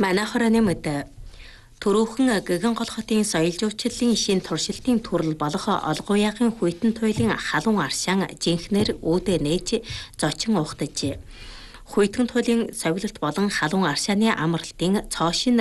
Манайхаар нэмэд Төрөөхөн гэгэн гол хотын соёл жуулчлалын шин туршилтын төрөл болох олгоягийн хүйтэн туйлын халуун аршаан жинхнэр үүдэ нээж зочин ухтаж. Хүйтэн туйлын совилт болон халуун аршааны амралтын цоошин